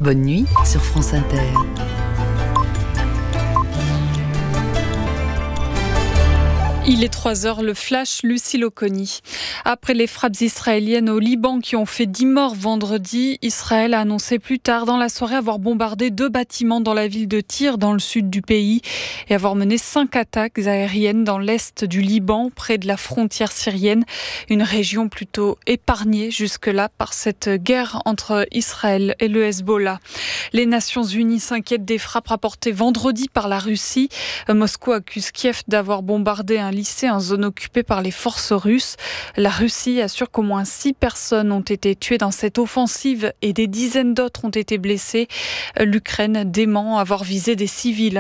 Bonne nuit sur France Inter. Il est 3h, le flash, Lucille Oconi. Après les frappes israéliennes au Liban qui ont fait 10 morts vendredi, Israël a annoncé plus tard dans la soirée avoir bombardé 2 bâtiments dans la ville de Tyr, dans le sud du pays, et avoir mené 5 attaques aériennes dans l'est du Liban, près de la frontière syrienne, une région plutôt épargnée jusque-là par cette guerre entre Israël et le Hezbollah. Les Nations Unies s'inquiètent des frappes rapportées vendredi par la Russie. Moscou accuse Kiev d'avoir bombardé un lycée en zone occupée par les forces russes. La Russie assure qu'au moins 6 personnes ont été tuées dans cette offensive et des dizaines d'autres ont été blessées. L'Ukraine dément avoir visé des civils.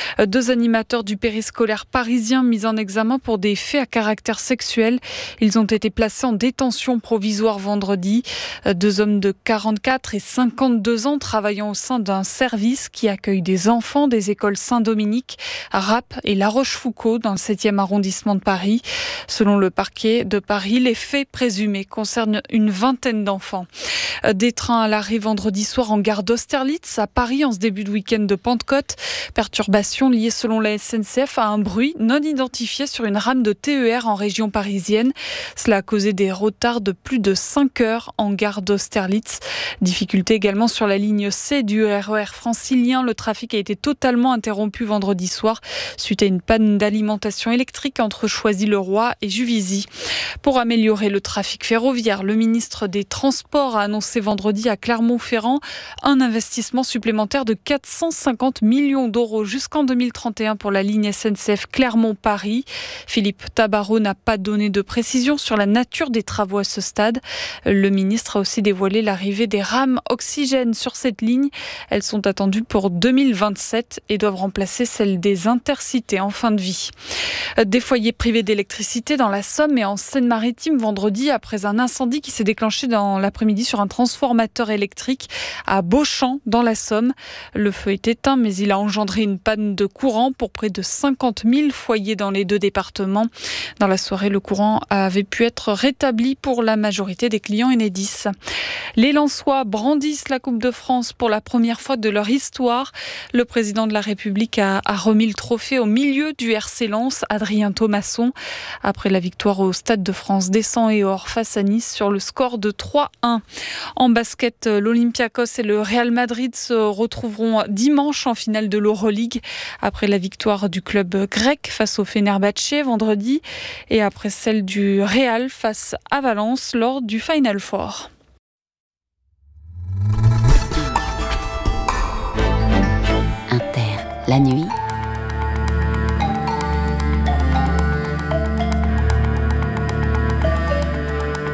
2 animateurs du périscolaire parisien mis en examen pour des faits à caractère sexuel. Ils ont été placés en détention provisoire vendredi. 2 hommes de 44 et 52 ans travaillant au sein d'un service qui accueille des enfants des écoles Saint-Dominique, Rapp et La Rochefoucauld dans le 7e arrondissement de Paris. Selon le parquet de Paris, les faits présumés concernent une vingtaine d'enfants. Des trains à l'arrêt vendredi soir en gare d'Austerlitz à Paris en ce début de week-end de Pentecôte. Perturbation liée selon la SNCF à un bruit non identifié sur une rame de TER en région parisienne. Cela a causé des retards de plus de 5 heures en gare d'Austerlitz. Difficulté également sur la ligne C du RER francilien. Le trafic a été totalement interrompu vendredi soir suite à une panne d'alimentation électrique entre Choisy-le-Roi et Juvisy. Pour améliorer le trafic ferroviaire, le ministre des Transports a annoncé vendredi à Clermont-Ferrand un investissement supplémentaire de 450 millions d'euros jusqu'en 2031 pour la ligne SNCF Clermont-Paris. Philippe Tabarot n'a pas donné de précision sur la nature des travaux à ce stade. Le ministre a aussi dévoilé l'arrivée des rames oxygène sur cette ligne. Elles sont attendues pour 2027 et doivent remplacer celles des intercités en fin de vie. Des foyers privés d'électricité dans la Somme et en Seine-Maritime vendredi après un incendie qui s'est déclenché dans l'après-midi sur un transformateur électrique à Beauchamp dans la Somme. Le feu est éteint mais il a engendré une panne de courant pour près de 50 000 foyers dans les 2 départements. Dans la soirée, le courant avait pu être rétabli pour la majorité des clients Enedis. Les Lensois brandissent la Coupe de France pour la première fois de leur histoire. Le président de la République a remis le trophée au milieu du RC Lens, Adrien Thomasson, après la victoire au Stade de France des Sangs et Or face à Nice sur le score de 3-1. En basket, l'Olympiakos et le Real Madrid se retrouveront dimanche en finale de l'Euroleague après la victoire du club grec face au Fenerbahçe vendredi et après celle du Real face à Valence lors du Final Four. Inter, la nuit.